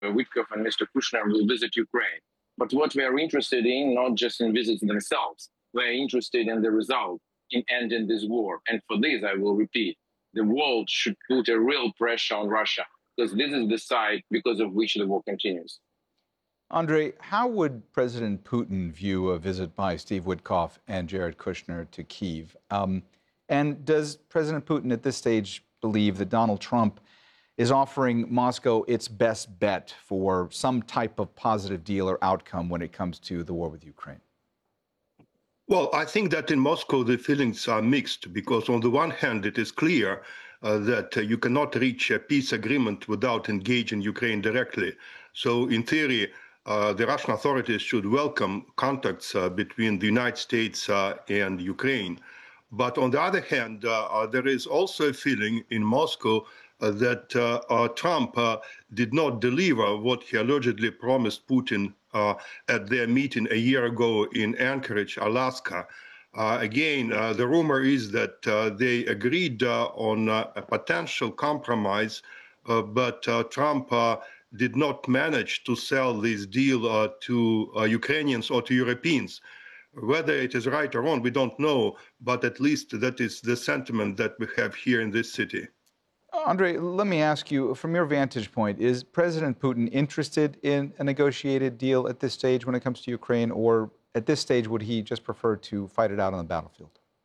Witkoff and Mr. Kushner will visit Ukraine. But what we are interested in, not just in visits themselves, we are interested in the result, in ending this war. And for this, I will repeat, the world should put a real pressure on Russia, because this is the side because of which the war continues. Andrei, how would President Putin view a visit by Steve Witkoff and Jared Kushner to Kyiv? And does President Putin at this stage believe that Donald Trump is offering Moscow its best bet for some type of positive deal or outcome when it comes to the war with Ukraine? Well, I think that in Moscow the feelings are mixed, because on the one hand it is clear that you cannot reach a peace agreement without engaging Ukraine directly. So in theory, the Russian authorities should welcome contacts between the United States and Ukraine. But on the other hand, there is also a feeling in Moscow that Trump did not deliver what he allegedly promised Putin at their meeting a year ago in Anchorage, Alaska. Again, the rumor is that they agreed on a potential compromise, but Trump did not manage to sell this deal to Ukrainians or to Europeans. Whether it is right or wrong, we don't know, but at least that is the sentiment that we have here in this city. Andrei, let me ask you, from your vantage point, is President Putin interested in a negotiated deal at this stage when it comes to Ukraine, or at this stage would he just prefer to fight it out on the battlefield?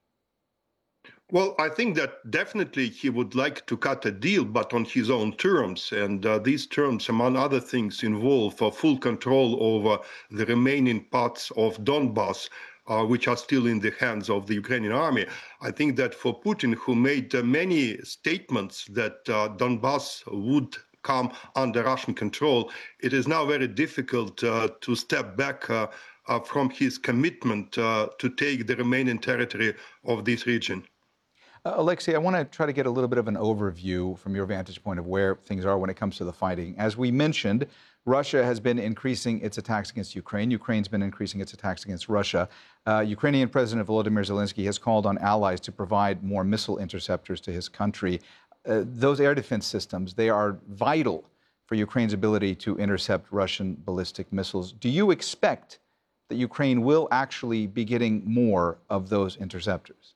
Well, I think that definitely he would like to cut a deal, but on his own terms. And these terms, among other things, involve full control over the remaining parts of Donbass, which are still in the hands of the Ukrainian army. I think that for Putin, who made many statements that Donbass would come under Russian control, it is now very difficult to step back from his commitment to take the remaining territory of this region. Alexei, I want to try to get a little bit of an overview from your vantage point of where things are when it comes to the fighting. As we mentioned, Russia has been increasing its attacks against Ukraine. Ukraine's been increasing its attacks against Russia. Ukrainian President Volodymyr Zelensky has called on allies to provide more missile interceptors to his country. Those air defense systems, they are vital for Ukraine's ability to intercept Russian ballistic missiles. Do you expect that Ukraine will actually be getting more of those interceptors?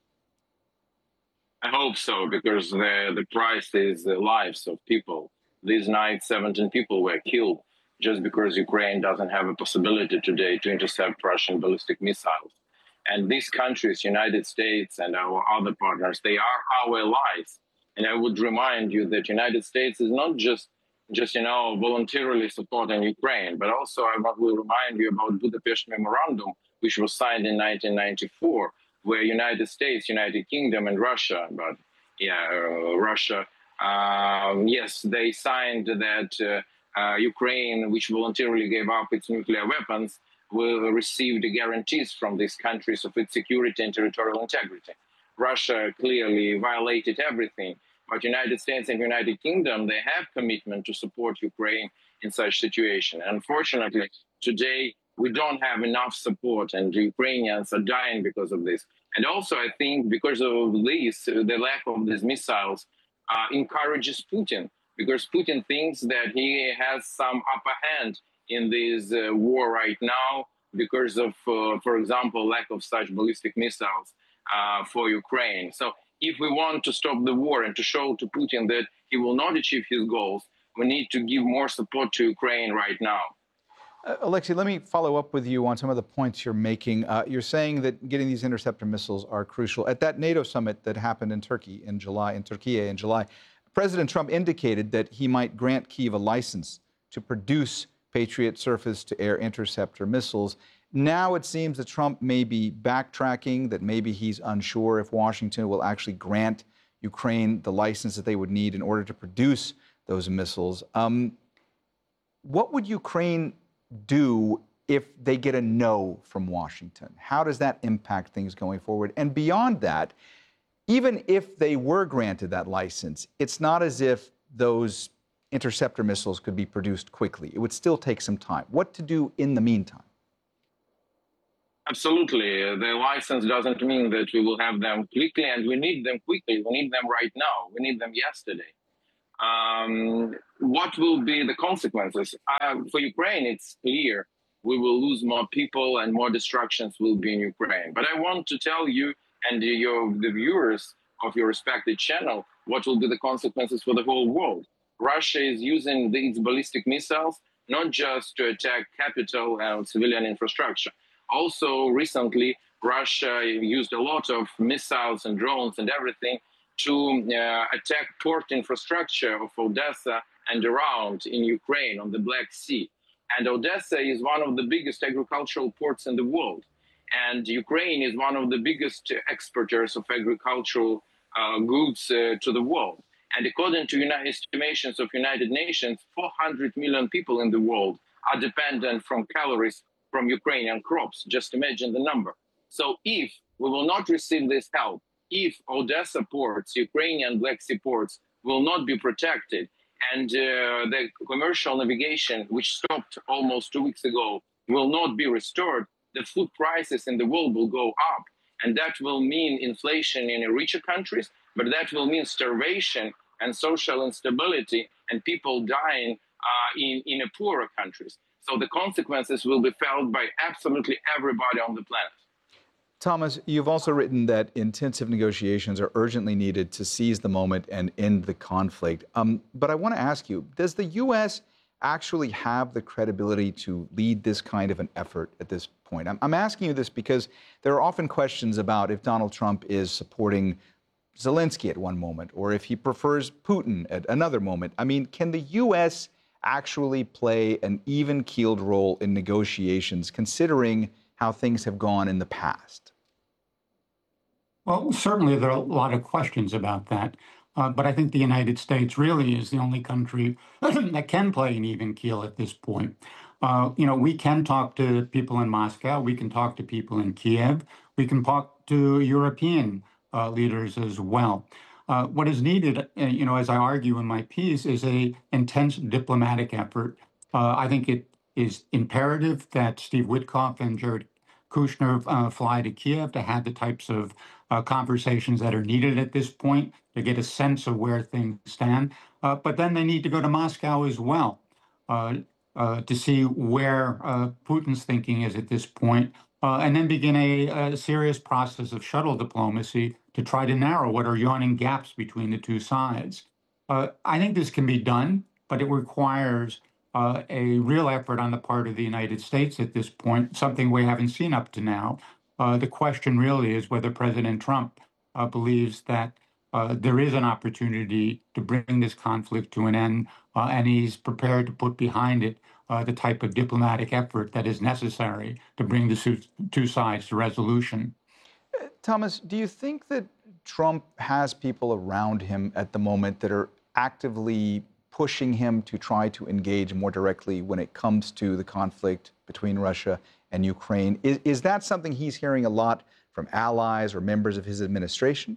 I hope so, because the price is the lives of people. This night, 17 people were killed just because Ukraine doesn't have a possibility today to intercept Russian ballistic missiles. And these countries, United States and our other partners, they are our allies. And I would remind you that United States is not just voluntarily supporting Ukraine, but also I will remind you about Budapest Memorandum, which was signed in 1994, where United States, United Kingdom, and Russia, Russia, yes, they signed that Ukraine, which voluntarily gave up its nuclear weapons, will receive the guarantees from these countries of its security and territorial integrity. Russia clearly violated everything, but United States and United Kingdom, they have commitment to support Ukraine in such situation. Unfortunately, today, we don't have enough support, and the Ukrainians are dying because of this. And also, I think because of this, the lack of these missiles encourages Putin, because Putin thinks that he has some upper hand in this war right now because of, for example, lack of such ballistic missiles for Ukraine. So if we want to stop the war and to show to Putin that he will not achieve his goals, we need to give more support to Ukraine right now. Alexei, let me follow up with you on some of the points you're making. You're saying that getting these interceptor missiles are crucial. At that NATO summit that happened in Turkey in July, President Trump indicated that he might grant Kyiv a license to produce Patriot surface-to-air interceptor missiles. Now it seems that Trump may be backtracking, that maybe he's unsure if Washington will actually grant Ukraine the license that they would need in order to produce those missiles. What would Ukraine do if they get a no from Washington? How does that impact things going forward? And beyond that, even if they were granted that license, it's not as if those interceptor missiles could be produced quickly. It would still take some time. What to do in the meantime? Absolutely. The license doesn't mean that we will have them quickly, and we need them quickly. We need them right now. We need them yesterday. what will be the consequences? For Ukraine, it's clear we will lose more people and more destructions will be in Ukraine. But I want to tell you and the viewers of your respected channel what will be the consequences for the whole world. Russia is using its ballistic missiles not just to attack capital and civilian infrastructure. Also, recently, Russia used a lot of missiles and drones and everything to attack port infrastructure of Odessa and around in Ukraine on the Black Sea. And Odessa is one of the biggest agricultural ports in the world. And Ukraine is one of the biggest exporters of agricultural goods to the world. And according to estimations of United Nations, 400 million people in the world are dependent from calories from Ukrainian crops. Just imagine the number. So if we will not receive this help, if Odessa ports, Ukrainian Black Sea ports, will not be protected, and the commercial navigation, which stopped almost 2 weeks ago, will not be restored, the food prices in the world will go up. And that will mean inflation in richer countries, but that will mean starvation and social instability and people dying in poorer countries. So the consequences will be felt by absolutely everybody on the planet. Thomas, you've also written that intensive negotiations are urgently needed to seize the moment and end the conflict. But I want to ask you, does the U.S. actually have the credibility to lead this kind of an effort at this point? I'm asking you this because there are often questions about if Donald Trump is supporting Zelensky at one moment or if he prefers Putin at another moment. I mean, can the U.S. actually play an even-keeled role in negotiations, considering how things have gone in the past? Well, certainly there are a lot of questions about that. But I think the United States really is the only country that can play an even keel at this point. We can talk to people in Moscow. We can talk to people in Kiev. We can talk to European leaders as well. What is needed, as I argue in my piece, is an intense diplomatic effort. I think it is imperative that Steve Witkoff and Jared Kushner fly to Kiev to have the types of conversations that are needed at this point to get a sense of where things stand. But then they need to go to Moscow as well to see where Putin's thinking is at this point, and then begin a serious process of shuttle diplomacy to try to narrow what are yawning gaps between the two sides. I think this can be done, but it requires a real effort on the part of the United States at this point, something we haven't seen up to now. The question really is whether President Trump believes that there is an opportunity to bring this conflict to an end, and he's prepared to put behind it the type of diplomatic effort that is necessary to bring the two sides to resolution. Thomas, do you think that Trump has people around him at the moment that are actively pushing him to try to engage more directly when it comes to the conflict between Russia and Ukraine? Is that something he's hearing a lot from allies or members of his administration?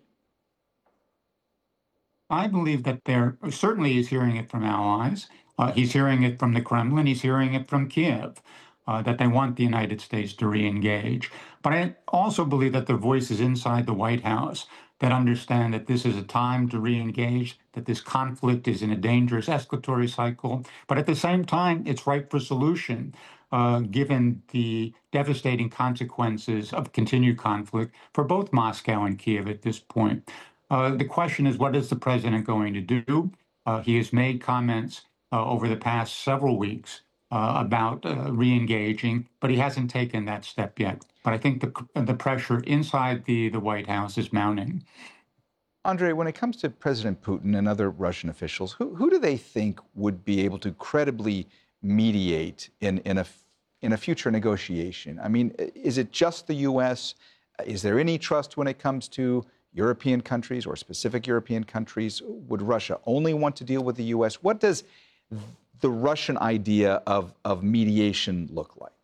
I believe that certainly he's hearing it from allies. He's hearing it from the Kremlin. He's hearing it from Kiev, that they want the United States to re-engage. But I also believe that there are voices inside the White House that understand that this is a time to re-engage, that this conflict is in a dangerous escalatory cycle. But at the same time, it's ripe for solution, given the devastating consequences of continued conflict for both Moscow and Kiev at this point. The question is, what is the president going to do? He has made comments over the past several weeks about re-engaging, but he hasn't taken that step yet. But I think the pressure inside the White House is mounting. Andrei, when it comes to President Putin and other Russian officials, who do they think would be able to credibly mediate in a future negotiation? I mean, is it just the U.S.? Is there any trust when it comes to European countries or specific European countries? Would Russia only want to deal with the U.S.? What does the Russian idea of mediation look like?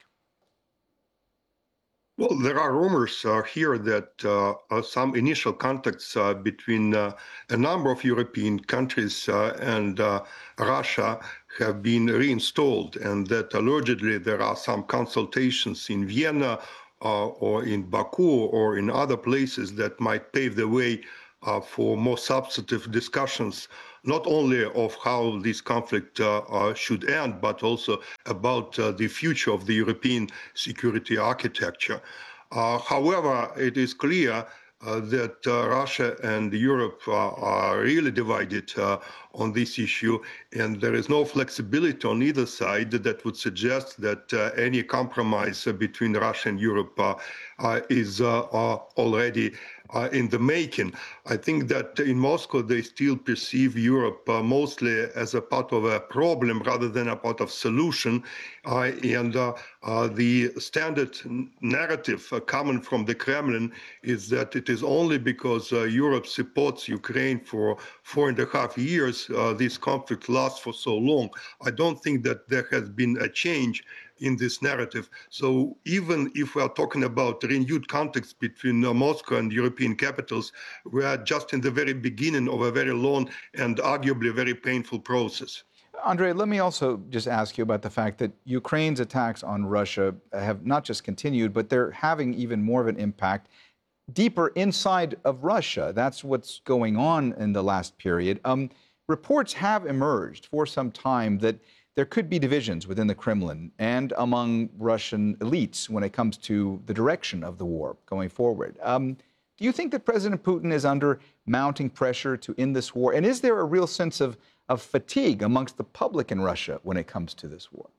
Well, there are rumors here that some initial contacts between a number of European countries and Russia have been reinstalled, and that allegedly there are some consultations in Vienna or in Baku or in other places that might pave the way for more substantive discussions not only of how this conflict should end, but also about the future of the European security architecture. However, it is clear that Russia and Europe are really divided on this issue, and there is no flexibility on either side that would suggest that any compromise between Russia and Europe is already in the making. I think that in Moscow they still perceive Europe mostly as a part of a problem rather than a part of solution, and the standard narrative coming from the Kremlin is that it is only because Europe supports Ukraine for 4.5 years this conflict lasts for so long. I don't think that there has been a change in this narrative. So even if we are talking about renewed contacts between Moscow and European capitals, we are just in the very beginning of a very long and arguably very painful process. Andrei, let me also just ask you about the fact that Ukraine's attacks on Russia have not just continued, but they're having even more of an impact deeper inside of Russia. That's what's going on in the last period. Reports have emerged for some time that there could be divisions within the Kremlin and among Russian elites when it comes to the direction of the war going forward. Do you think that President Putin is under mounting pressure to end this war? And is there a real sense of fatigue amongst the public in Russia when it comes to this war?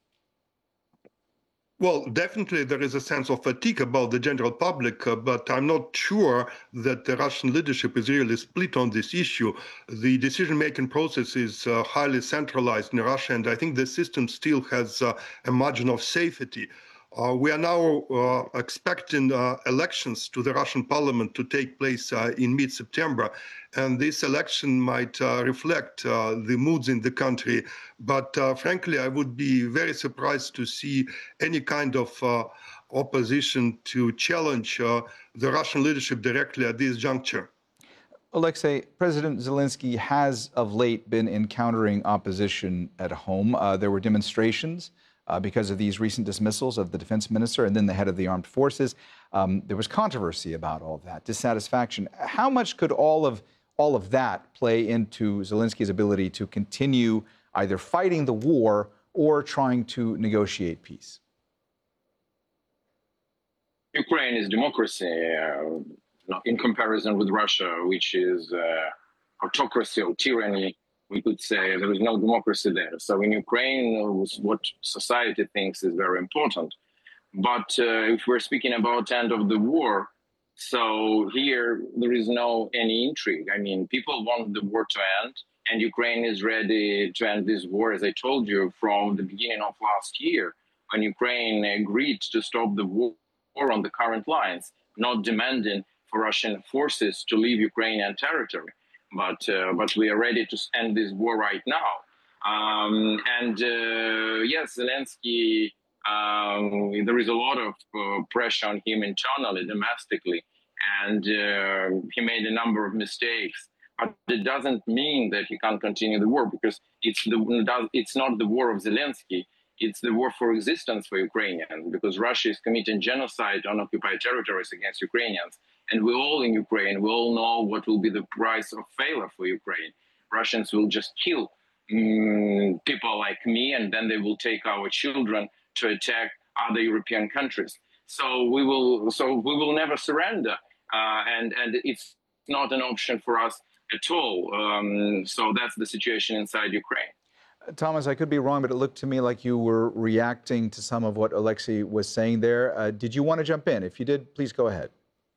Well, definitely there is a sense of fatigue about the general public, but I'm not sure that the Russian leadership is really split on this issue. The decision-making process is highly centralized in Russia, and I think the system still has a margin of safety. We are now expecting elections to the Russian parliament to take place in mid-September, and this election might reflect the moods in the country. But frankly, I would be very surprised to see any kind of opposition to challenge the Russian leadership directly at this juncture. Alexei, President Zelensky has of late been encountering opposition at home. There were demonstrations because of these recent dismissals of the defense minister and then the head of the armed forces. There was controversy about all of that, dissatisfaction. How much could all of that play into Zelensky's ability to continue either fighting the war or trying to negotiate peace? Ukraine is democracy in comparison with Russia, which is autocracy or tyranny. We could say there is no democracy there. So in Ukraine, what society thinks is very important. But if we're speaking about end of the war, so here there is no any intrigue. I mean, people want the war to end, and Ukraine is ready to end this war, as I told you, from the beginning of last year, when Ukraine agreed to stop the war on the current lines, not demanding for Russian forces to leave Ukrainian territory. But we are ready to end this war right now. Yes, Zelensky, there is a lot of pressure on him internally, domestically, and he made a number of mistakes. But it doesn't mean that he can't continue the war, because it's not the war of Zelensky. It's the war for existence for Ukrainians, because Russia is committing genocide on occupied territories against Ukrainians. And we all in Ukraine, we all know what will be the price of failure for Ukraine. Russians will just kill people like me, and then they will take our children to attack other European countries. So we will never surrender, and it's not an option for us at all. So that's the situation inside Ukraine. Thomas, I could be wrong, but it looked to me like you were reacting to some of what Alexei was saying there. Did you want to jump in? If you did, please go ahead.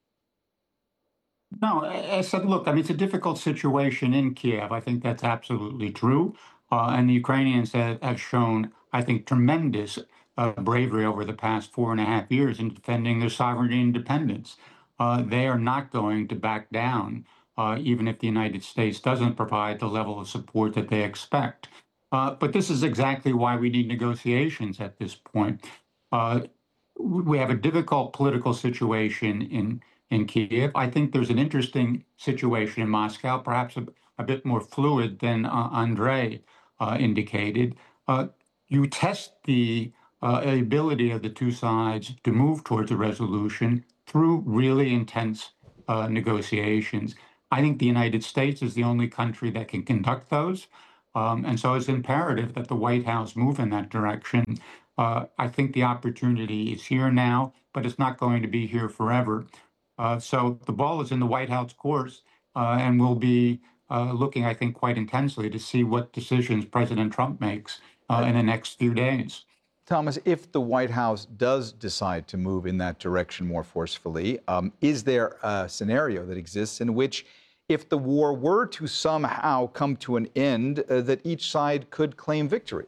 No, I said, look, I mean, it's a difficult situation in Kiev. I think that's absolutely true. And the Ukrainians have shown, I think, tremendous bravery over the past 4.5 years in defending their sovereignty and independence. They are not going to back down, even if the United States doesn't provide the level of support that they expect. But this is exactly why we need negotiations at this point. We have a difficult political situation in Kiev. I think there's an interesting situation in Moscow, perhaps a bit more fluid than Andrei indicated. You test the ability of the two sides to move towards a resolution through really intense negotiations. I think the United States is the only country that can conduct those. And so it's imperative that the White House move in that direction. I think the opportunity is here now, but it's not going to be here forever. So the ball is in the White House course, and we'll be looking, I think, quite intensely to see what decisions President Trump makes in the next few days. Thomas, if the White House does decide to move in that direction more forcefully, is there a scenario that exists in which, if the war were to somehow come to an end, that each side could claim victory?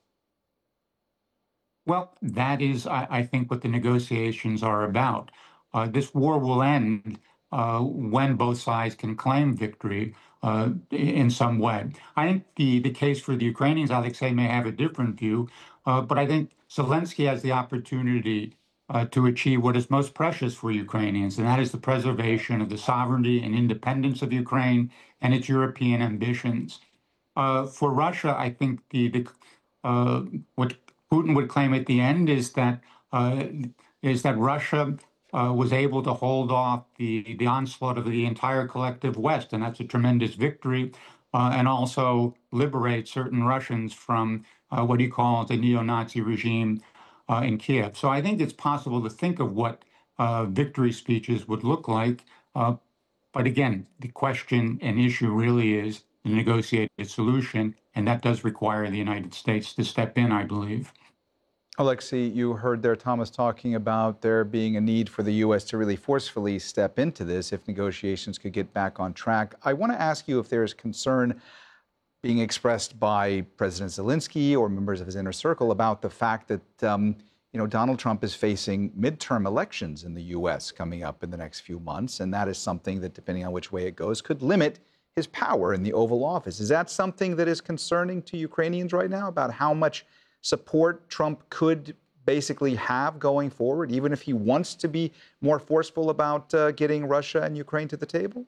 Well, that is, I think, what the negotiations are about. This war will end when both sides can claim victory in some way. I think the case for the Ukrainians, Alexei, may have a different view, but I think Zelensky has the opportunity to achieve what is most precious for Ukrainians, and that is the preservation of the sovereignty and independence of Ukraine and its European ambitions. For Russia, I think what Putin would claim at the end is that Russia was able to hold off the onslaught of the entire collective West, and that's a tremendous victory, and also liberate certain Russians from what he calls the neo-Nazi regime in Kiev. So I think it's possible to think of what victory speeches would look like. But again, the question and issue really is the negotiated solution, and that does require the United States to step in, I believe. Alexei, you heard there Thomas talking about there being a need for the U.S. to really forcefully step into this if negotiations could get back on track. I want to ask you if there is concern being expressed by President Zelensky or members of his inner circle about the fact that Donald Trump is facing midterm elections in the U.S. coming up in the next few months, and that is something that, depending on which way it goes, could limit his power in the Oval Office. Is that something that is concerning to Ukrainians right now, about how much support Trump could basically have going forward, even if he wants to be more forceful about getting Russia and Ukraine to the table?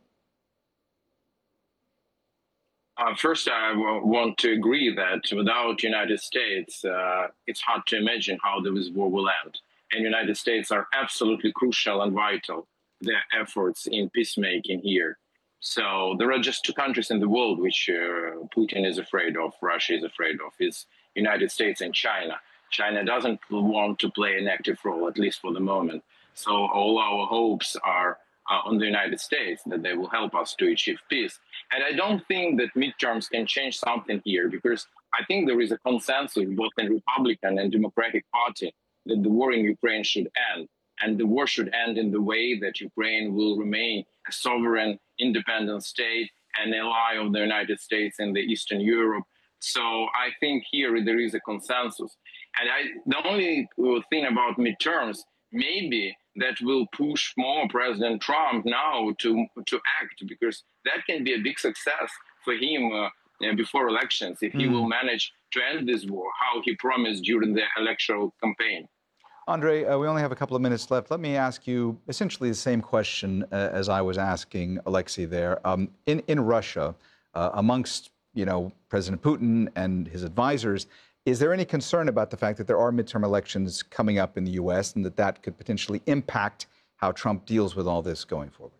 First, I want to agree that without the United States, it's hard to imagine how this war will end. And the United States are absolutely crucial and vital, their efforts in peacemaking here. So there are just two countries in the world which Putin is afraid of, Russia is afraid of. It's United States and China. China doesn't want to play an active role, at least for the moment. So all our hopes are on the United States, that they will help us to achieve peace. And I don't think that midterms can change something here, because I think there is a consensus both in Republican and Democratic Party that the war in Ukraine should end. And the war should end in the way that Ukraine will remain a sovereign, independent state, an ally of the United States and the Eastern Europe. So I think here there is a consensus. And the only thing about midterms, maybe that will push more President Trump now to act, because that can be a big success for him before elections, if he will manage to end this war, how he promised during the electoral campaign. Andrei, we only have a couple of minutes left. Let me ask you essentially the same question as I was asking Alexei there. In Russia, amongst President Putin and his advisors, is there any concern about the fact that there are midterm elections coming up in the U.S. and that could potentially impact how Trump deals with all this going forward?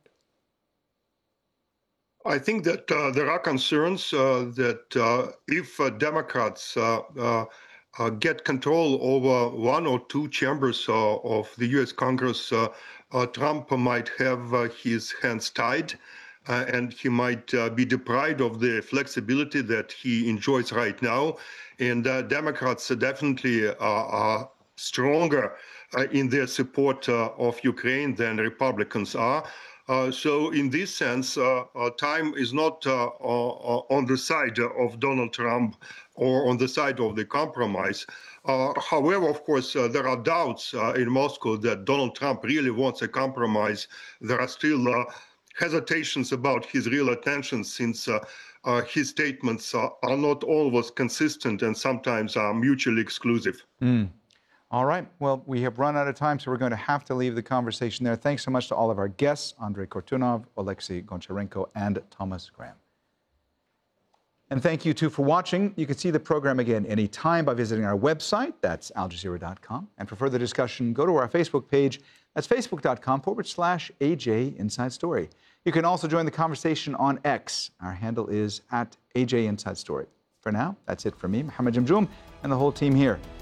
I think that there are concerns that if Democrats get control over one or two chambers of the U.S. Congress, Trump might have his hands tied. And he might be deprived of the flexibility that he enjoys right now. And Democrats definitely are stronger in their support of Ukraine than Republicans are. So in this sense, time is not on the side of Donald Trump or on the side of the compromise. However, of course, there are doubts in Moscow that Donald Trump really wants a compromise. There are still hesitations about his real intentions, since his statements are not always consistent and sometimes are mutually exclusive. All right. Well, we have run out of time, so we're going to have to leave the conversation there. Thanks so much to all of our guests, Andrei Kortunov, Alexei Goncharenko, and Thomas Graham. And thank you, too, for watching. You can see the program again anytime by visiting our website. That's aljazeera.com. And for further discussion, go to our Facebook page. That's facebook.com/AJ Inside Story. You can also join the conversation on X. Our handle is @AJ Inside Story. For now, that's it from me, Mohammed Jamjoom, and the whole team here.